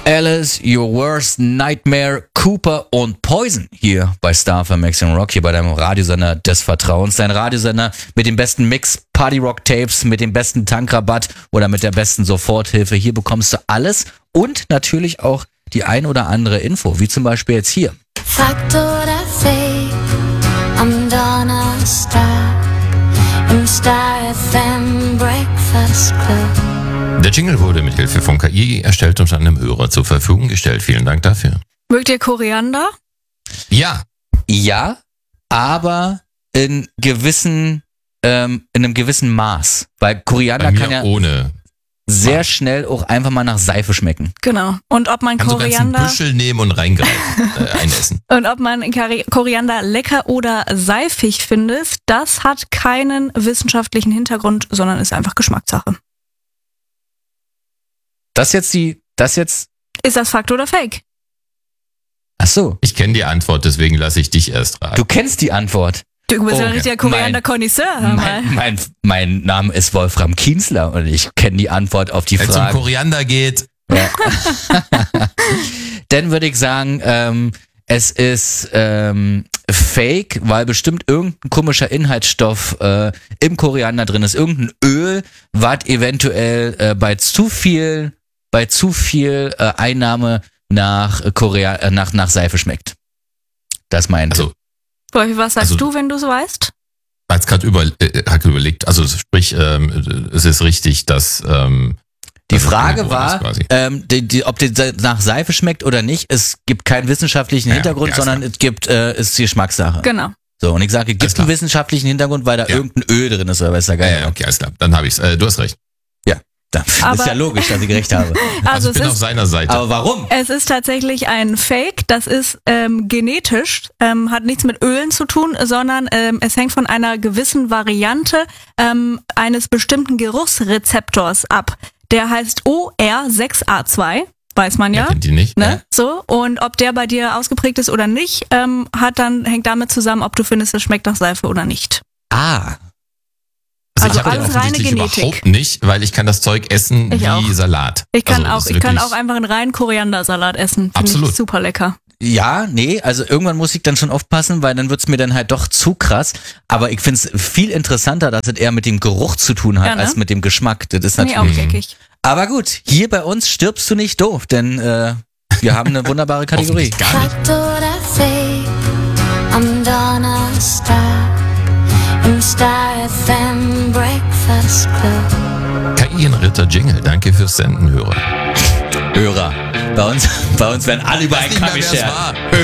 Alice, Your Worst Nightmare, Cooper und Poison hier bei Star FM Mixing Rock, hier bei deinem Radiosender des Vertrauens. Dein Radiosender mit dem besten Mix, Party Rock Tapes, mit dem besten Tankrabatt oder mit der besten Soforthilfe. Hier bekommst du alles und natürlich auch die ein oder andere Info, wie zum Beispiel jetzt hier. Fact oder Fake, I'm Donna Star im Star FM Breakfast Club. Der Jingle wurde mit Hilfe von KI erstellt und einem Hörer zur Verfügung gestellt. Vielen Dank dafür. Mögt ihr Koriander? Ja. Ja, aber in einem gewissen Maß. Weil Koriander Bei mir kann ja ohne. sehr schnell auch einfach mal nach Seife schmecken. Genau. Und ob man Kannst du ganz einen Koriander Büschel nehmen und reingreifen, einessen. und ob man Koriander lecker oder seifig findet, das hat keinen wissenschaftlichen Hintergrund, sondern ist einfach Geschmackssache. Ist Ist das Fakt oder Fake? ach so, Ich kenne die Antwort, deswegen lasse ich dich erst raten. du kennst die Antwort. Du bist ja ein Okay. richtiger Koriander-Konnoisseur, hör mal. Mein Name ist Wolfram Kienzler und ich kenne die Antwort auf die Wenn es um Frage. Koriander geht, Dann würde ich sagen, es ist fake, weil bestimmt irgendein komischer Inhaltsstoff im Koriander drin ist. Irgendein Öl, was eventuell bei zu viel Einnahme nach Seife schmeckt. Das meint also Wolfi, was sagst Also- du, wenn du es weißt? hat gerade überlegt, also sprich, es ist richtig, dass Die dass es Frage angeboren ist war, quasi. ob die nach Seife schmeckt oder nicht. Es gibt keinen wissenschaftlichen Ja, Hintergrund, ja, sondern es gibt ist Geschmackssache. Genau. So, und ich sage, Alles gibt klar. einen wissenschaftlichen Hintergrund, weil da Ja. irgendein Öl drin ist, oder was ist da geil? Ja, okay, alles klar. Dann habe ich's. Du hast recht. Das Aber- ist ja logisch, dass ich recht habe. Also ich bin es auf ist, seiner Seite. Aber warum? es ist tatsächlich ein Fake, das ist genetisch, hat nichts mit Ölen zu tun, sondern es hängt von einer gewissen Variante eines bestimmten Geruchsrezeptors ab. Der heißt OR6A2, weiß man Wer ja. kennt die nicht? Ne? So, und ob der bei dir ausgeprägt ist oder nicht, hängt damit zusammen, ob du findest, es schmeckt nach Seife oder nicht. Ah, Also Also ich habe den alles reine offensichtlich Genetik. überhaupt nicht, weil ich kann das Zeug essen Ich wie auch. Salat. Ich kann Also, das ist ich kann wirklich- auch einfach einen reinen Koriandersalat essen. Finde Absolut. ich super lecker. ja, nee, also irgendwann muss ich dann schon aufpassen, weil dann wird's mir dann halt doch zu krass. Aber ich find's viel interessanter, dass es eher mit dem Geruch zu tun hat, Ja, ne? als mit dem Geschmack. Das ist Finde ich auch natürlich. leckig. Aber gut, hier bei uns stirbst du nicht doof, denn wir haben eine wunderbare Kategorie. Hoffentlich gar nicht. Fact oder Fake, I'm Donna Star im Star FM Breakfast Club. KI-Ritter Jingle, danke fürs Senden, Hörer. Hörer. Bei uns werden alle über einen nicht mehr, Kamm wer es geschert. war.